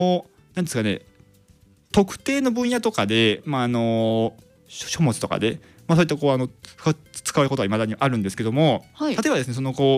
なんですかね、特定の分野とかで、書物とかで、そういった使うことは未だにあるんですけども、 はい、 例えばですね、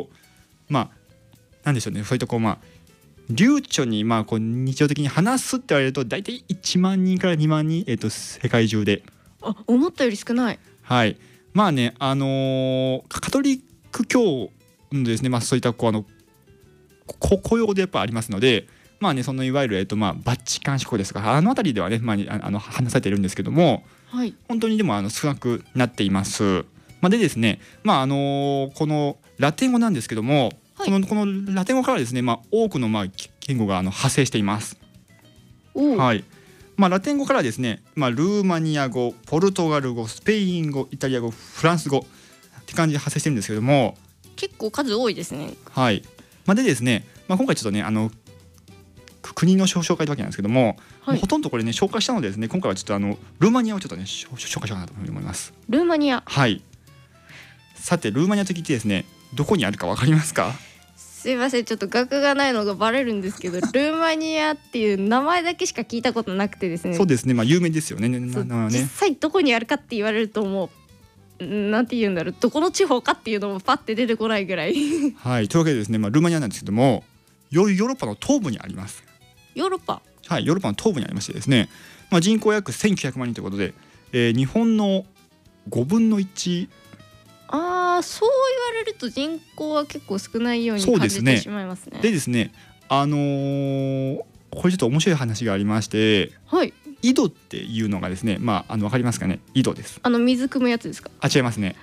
なんでしょうね、そういった流暢に日常的に話すって言われると大体1万人から2万人、世界中で。 思ったより少ない。 はい、カトリック教のですね、そういった雇用でやっぱありますので、そのいわゆる、バッチカン市国ですとか、あの辺りではね、話されているんですけども、 はい、 本当にでも少なくなっています。でですね、このラテン語なんですけども、 はい、 このラテン語からですね、多くの言語が派生しています。はい、ラテン語からですね、ルーマニア語、ポルトガル語、スペイン語、イタリア語、フランス語って感じで派生してるんですけども、 結構数多いですね。 はい、でですね、今回ちょっとね国の紹介というわけなんですけども、 はい、 ほとんどこれね紹介したのでですね、今回はちょっとルーマニアをちょっとね紹介しようかなと思います。 ルーマニア。 はい。さてルーマニアと聞いてですね、どこにあるかわかりますか？ すいません、ちょっと学がないのがバレるんですけどルーマニアっていう名前だけしか聞いたことなくてですね。 そうですね、有名ですよね。 実際どこにあるかって言われるともうなんて言うんだろう、どこの地方かっていうのもパッて出てこないぐらいはい、というわけでですね、ルーマニアなんですけども、ヨーロッパの東部にあります。 ヨーロッパ。 はい、ヨーロッパの東部にありましてですね、人口約1900万人ということで、日本の5分の1。 そう言われると人口は結構少ないように感じてしまいますね。 でですね、これちょっと面白い話がありまして、 はい、 井戸っていうのがですね、わかりますかね？井戸です。 水汲むやつですか？ 違いますね。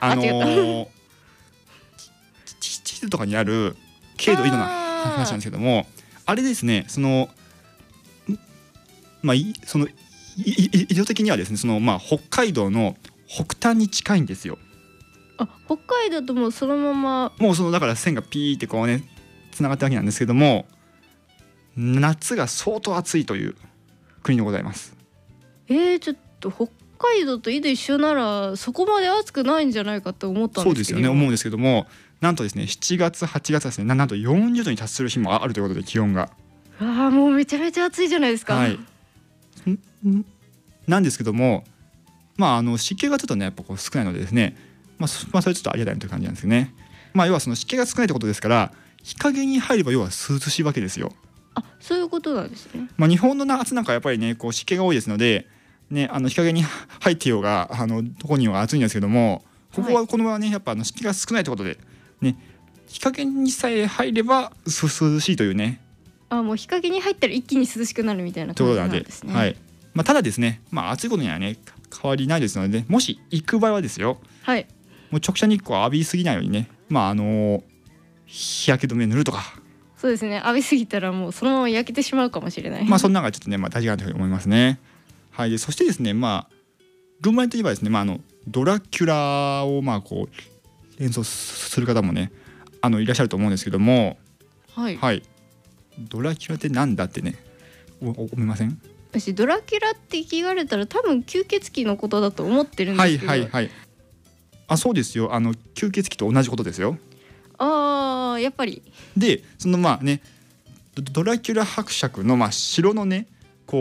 地図とかにある経度井戸の話なんですけども、あれですね、井戸的にはですね、北海道の北端に近いんですよ。 北海道ともそのままもうだから線がピーってこうねつながったわけなんですけども、夏が相当暑いという国でございます。 ちょっと北海道と井戸一緒ならそこまで暑くないんじゃないかと思ったんですけど。 そうですよね、思うんですけども、なんとですね7月8月ですね、なんと40度に達する日もあるということで、気温がもうめちゃめちゃ暑いじゃないですか。 はい、なんですけども、湿気がちょっとねやっぱ少ないのでですね、それはちょっとありがたいという感じなんですよね。要はその湿気が少ないということですから、日陰に入れば要は涼しいわけですよ。 そういうことなんですね。 日本の夏なんかやっぱりね湿気が多いですので、日陰に入っていようがどこにいようが暑いんですけども、ここはこの場はねやっぱ湿気が少ないということでね、日陰にさえ入れば涼しいというね。 もう日陰に入ったら一気に涼しくなるみたいな感じなんですね。 はい、ただですね、暑いことにはね変わりないですので、もし行く場合はですよ、 はい、 もう直射日光を浴びすぎないようにね、日焼け止め塗るとか。 そうですね、浴びすぎたらもうそのまま焼けてしまうかもしれない。 そんなのがちょっとね、大事かなというふうに思いますね。はい、でそしてですね、ルーマニアといえばですね、ドラキュラを連想する方もねいらっしゃると思うんですけども、 はい、 はい、ドラキュラってなんだってね思いません？ 私ドラキュラって聞かれたら多分吸血鬼のことだと思ってるんですけど。 そうですよ、吸血鬼と同じことですよ。 やっぱり。 でドラキュラ伯爵の城のね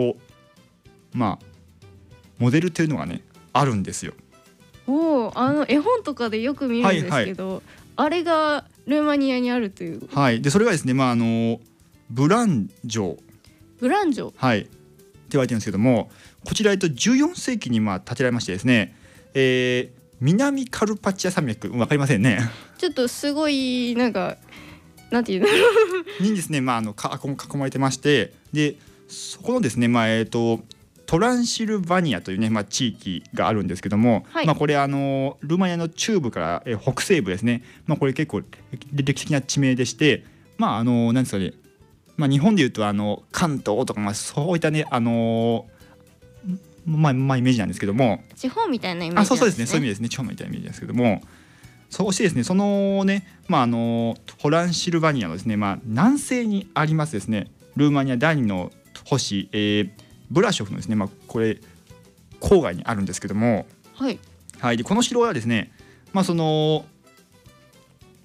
モデルっていうのがねあるんですよ。 絵本とかでよく見るんですけど、あれがルーマニアにあるという。 でそれはですね、ブラン城って言われてるんですけども、こちら14世紀に建てられましてですね、南カルパチア山脈、わかりませんね。 ちょっとすごいなんていうのにですね、囲まれてまして、でそこのですね、トランシルバニアというね、地域があるんですけども、これルーマニアの中部から、北西部ですね、これ結構歴史的な地名でして、なんですかね、日本でいうと関東とか、そういったねイメージなんですけども、 地方みたいなイメージなんですね。 そうですね、そういう意味ですね、地方みたいなイメージですけども、そしてですね、そのね、トランシルバニアのですね、南西にありますですね、ルーマニア第2の都市、ブラショフのですね、これ郊外にあるんですけども、でこの城はですね、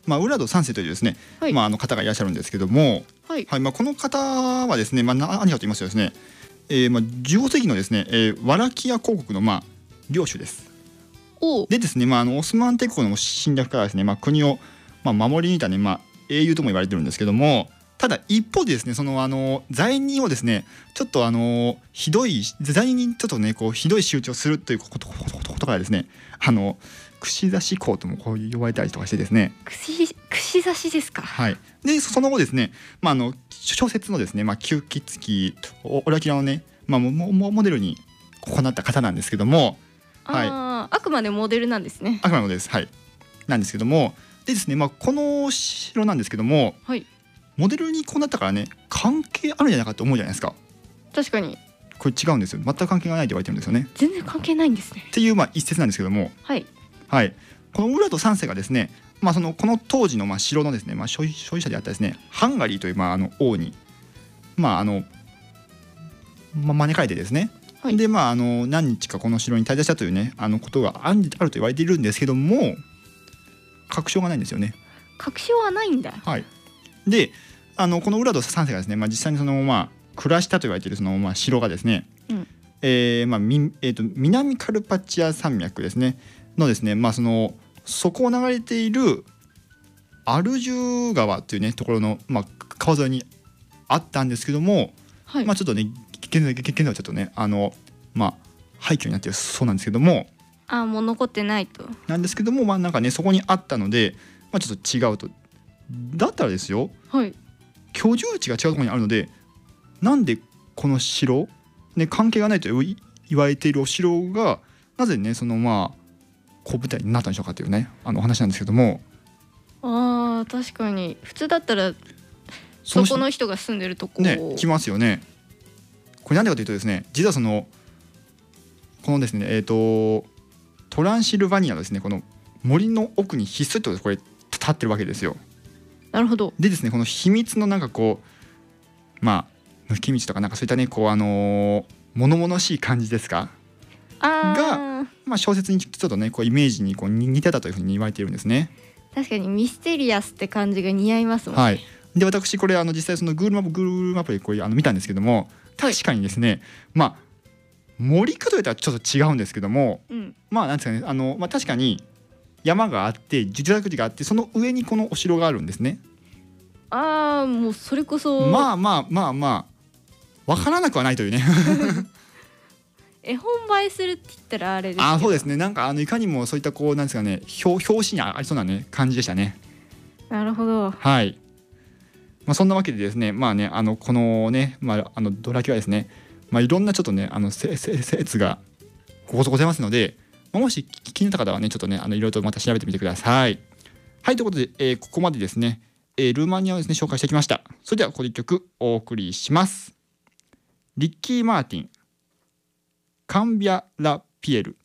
ウラド3世というですね、 はい方がいらっしゃるんですけども、 はいこの方はですね、何かと言いますとですね、15世紀のですね、ワラキア公国の領主です。 おでですね、オスマン帝国の侵略からですね、国を守り抜いたね、英雄とも言われてるんですけども、ただ一方でですね、その罪人をですね、ちょっとひどい罪人にちょっとねこうひどい仕打ちをするということからですね、串刺し公ともこう呼ばれたりとかしてですね。 串刺しですか。 はい。でその後ですね、小説のですね、吸血鬼オラキュラのね、モデルに行った方なんですけども、 あくまでモデルなんですね。 あくまでもです。はい。なんですけども、でですね、この城なんですけども、 はい。 モデルにこうなったからね、関係あるんじゃないかと思うじゃないですか。 確かに。 これ違うんですよ。全く関係がないと言われてるんですよね。 全然関係ないんですね。 っていう一説なんですけども、 はいこのウラド3世がですね、この当時の城のですね、所有者であったですね、ハンガリーという王に招かれてですね、で何日かこの城に滞在したというねことがあると言われているんですけども、確証がないんですよね。 確証はないんだ。 でこのウラド3世がですね、実際に暮らしたと言われている城がですね、南カルパチア山脈ですねのですね、そこを流れているアルジュ川というねところの、川沿いにあったんですけども、ちょっとね現在はちょっとね廃墟になっているそうなんですけども、 もう残ってないと。 なんですけども、なんかねそこにあったので、ちょっと違うと。だったらですよ、居住地が違うところにあるので、なんでこの城、ね、関係がないと言われているお城がなぜねこう舞台になったんでしょうかというねお話なんですけども。 確かに普通だったらそこの人が住んでるとこね来ますよね。これなんでかというとですね、実はこのですねトランシルバニアのですねこの森の奥にひっそりとこれ立ってるわけですよ。 なるほど。 でですね、この秘密の抜け道とかそういったね物々しい感じですかが、小説にちょっとねイメージに似てたというふうに言われているんですね。 確かにミステリアスって感じが似合いますもんね。 で私これ実際Google マップで見たんですけども、確かにですね、森かといったらちょっと違うんですけども、なんですかね確かに山があって住宅地があって、その上にこのお城があるんですね。 もうそれこそ分からなくはないというね絵本映えするって言ったらあれですけど、 そうですね、いかにもそういったなんですかね表紙にありそうなね感じでしたね。 なるほど。 そんなわけでですね、このね、ドラキュラですね、いろんなちょっとね説がございますので、もし気になった方はねちょっとねいろいろとまた調べてみてください。ということで、ここまでですね、ルーマニアをですね紹介してきました。それではここで1曲お送りします。リッキー・マーティン、カンビャ・ラ・ピエル。